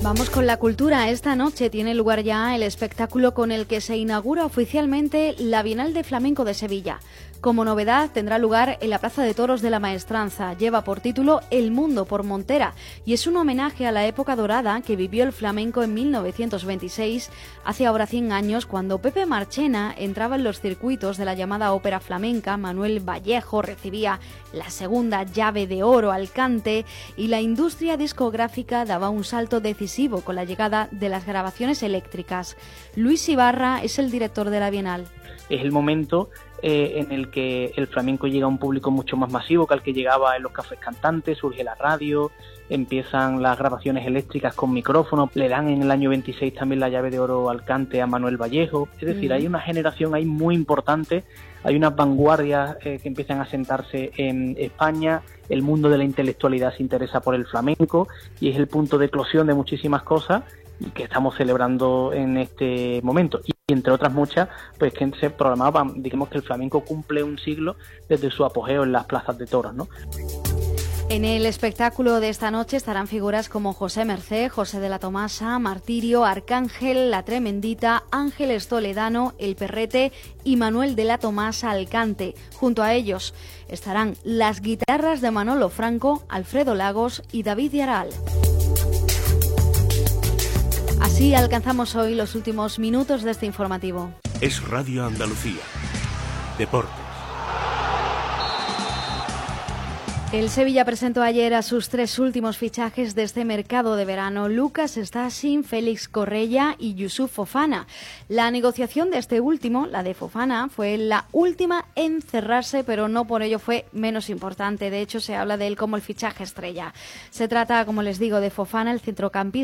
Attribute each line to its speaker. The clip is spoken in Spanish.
Speaker 1: Vamos con la cultura. Esta noche tiene lugar ya el espectáculo con el que se inaugura oficialmente la Bienal de Flamenco de Sevilla. Como novedad, tendrá lugar en la Plaza de Toros de la Maestranza. Lleva por título El Mundo por Montera y es un homenaje a la época dorada que vivió el flamenco en 1926, hace ahora 100 años, cuando Pepe Marchena entraba en los circuitos de la llamada ópera flamenca, Manuel Vallejo recibía la segunda llave de oro al cante y la industria discográfica daba un salto decisivo con la llegada de las grabaciones eléctricas. Luis Ibarra es el director de la Bienal.
Speaker 2: Es el momento en el que el flamenco llega a un público mucho más masivo que al que llegaba en los cafés cantantes, surge la radio, empiezan las grabaciones eléctricas con micrófono, le dan en el año 26 también la llave de oro al cante a Manuel Vallejo, es decir, hay una generación ahí muy importante, hay unas vanguardias que empiezan a sentarse en España, el mundo de la intelectualidad se interesa por el flamenco y es el punto de eclosión de muchísimas cosas que estamos celebrando en este momento. Y entre otras muchas, pues que se programaban, digamos que el flamenco cumple un siglo desde su apogeo en las plazas de toros, ¿no?
Speaker 1: En el espectáculo de esta noche estarán figuras como José Mercé, José de la Tomasa, Martirio, Arcángel, La Tremendita, Ángeles Toledano, El Perrete y Manuel de la Tomasa al cante. Junto a ellos estarán las guitarras de Manolo Franco, Alfredo Lagos y David de Aral. Así alcanzamos hoy los últimos minutos de este informativo.
Speaker 3: Es Radio Andalucía. Deportes.
Speaker 1: El Sevilla presentó ayer a sus 3 últimos fichajes de este mercado de verano: Lucas Stasin, Félix Correia y Youssouf Fofana. La negociación de este último, la de Fofana, fue la última en cerrarse, pero no por ello fue menos importante. De hecho, se habla de él como el fichaje estrella. Se trata, como les digo, de Fofana, el centrocampista